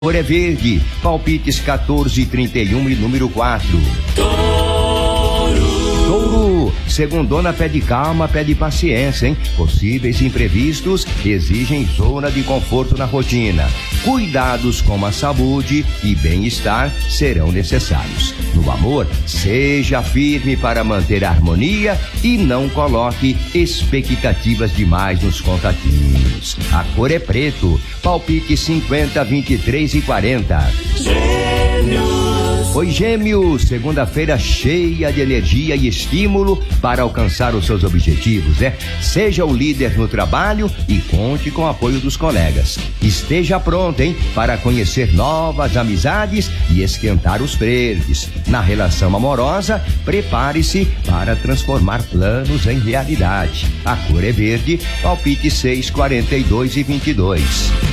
Cor é verde, palpites 14, 31 e número 4. Touro, segundona pede calma, pede paciência, hein? Possíveis imprevistos exigem zona de conforto na rotina. Cuidados com a saúde e bem-estar serão necessários. No amor, seja firme para manter a harmonia e não coloque expectativas demais nos contatinhos. A cor é preto, palpite 50, 23 e 40. Oi, Gêmeos, segunda-feira cheia de energia e estímulo para alcançar os seus objetivos, né? Seja o líder no trabalho e conte com o apoio dos colegas. Esteja pronto, hein, para conhecer novas amizades e esquentar os verdes. Na relação amorosa, prepare-se para transformar planos em realidade. A cor é verde, palpite 6, 42 e 22.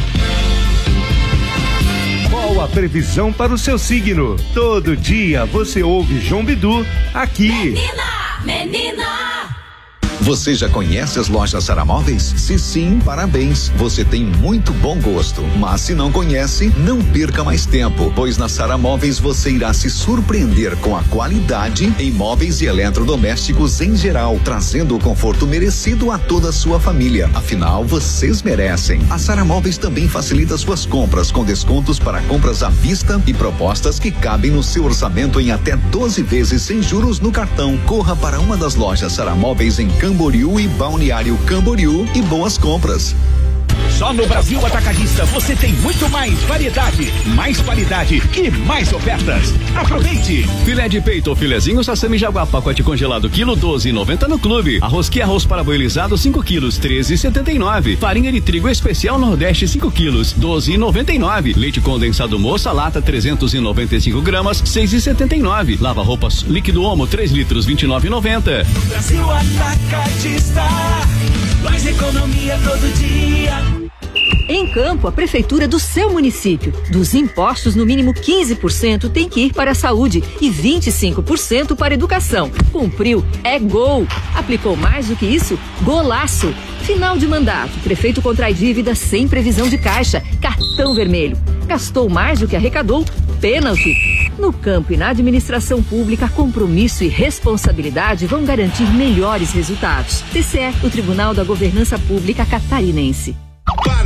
Qual a previsão para o seu signo? Todo dia você ouve João Bidu aqui. Menina! Você já conhece as lojas Sara Móveis? Se sim, parabéns. Você tem muito bom gosto. Mas se não conhece, não perca mais tempo, pois na Sara Móveis você irá se surpreender com a qualidade em móveis e eletrodomésticos em geral, trazendo o conforto merecido a toda a sua família. Afinal, vocês merecem. A Sara Móveis também facilita suas compras com descontos para compras à vista e propostas que cabem no seu orçamento em até 12 vezes sem juros no cartão. Corra para uma das lojas Sara Móveis em Camboriú e Balneário Camboriú e boas compras. Só no Brasil Atacadista você tem muito mais variedade, mais qualidade e mais ofertas. Aproveite! Filé de peito ou filezinho Sassami Jaguar, pacote congelado, quilo 12,90 no clube. Arroz que arroz paraboilizado 5 quilos, 13,79. Farinha de trigo especial Nordeste 5 quilos, 12,99. Leite condensado Moça lata 395 gramas, 6,79. Lava roupas líquido Omo 3 litros, 29,90. Brasil Atacadista, mais economia todo dia. Em Campo, a prefeitura do seu município. Dos impostos, no mínimo 15% tem que ir para a saúde e 25% para a educação. Cumpriu, é gol. Aplicou mais do que isso? Golaço. Final de mandato, prefeito contrai dívida sem previsão de caixa, cartão vermelho. Gastou mais do que arrecadou? Pênalti. No campo e na administração pública, compromisso e responsabilidade vão garantir melhores resultados. TCE, o Tribunal da Governança Pública Catarinense.